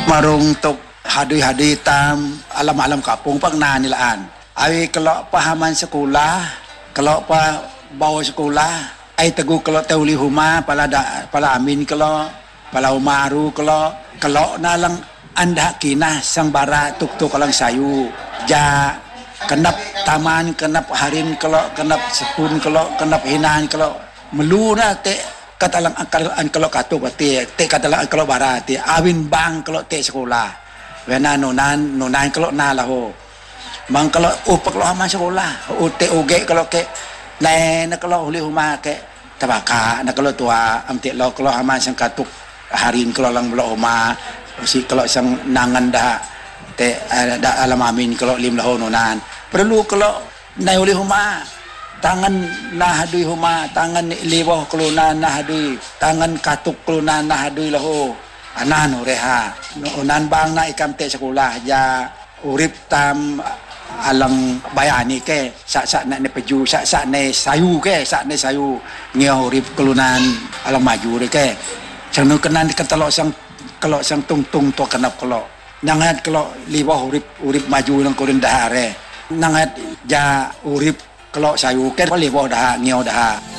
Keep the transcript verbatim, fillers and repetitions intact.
marung tok hadi-hadi tam alam-alam kapung pag nanilaan. Ay kalau pahaman sekolah, kalau pa bawa sekolah, ay tagu kalau tauli huma pala da, pala amin kalau pala umaru kalau kalau nalang anda kinah sang bara tuk-tuk kalang sayu. Ja kenap taman, kenap harin kalau kenap sepun kalau kenap hinan kalau meluna te katalang angkalan kalau katuk pati te katalang kalau bara te awin bang kalau te sekolah wena nunan nunan kalau nalahu mang kalau upak lo aman sekolah ute uge kalau ke nai na kalau huli huma ke tabaka na kalau tua amti lo kalau aman sang katuk harin kalau lang lo huma si kalau sang nangan dah te da alam amin kalau lim lahu nunan perlu kalau nai huli huma tangan nahadui huma tangan liwah keluna nahadui tangan katuk keluna nahadui lahu anan reha unan bang na ikam te sekolah ja urip tam alang bayani ke sak-sak nak ne peju sak-sak ne sayu ke sak ne sayu ngeo urip kelunan alang maju de ke janu kenan ketelok sang kelok sang tung-tung to kenap kelok nangat kelok liwah urip urip maju nang kurin dahare nangat ja urip kalau sayu kan boleh bawa dah ngeo dah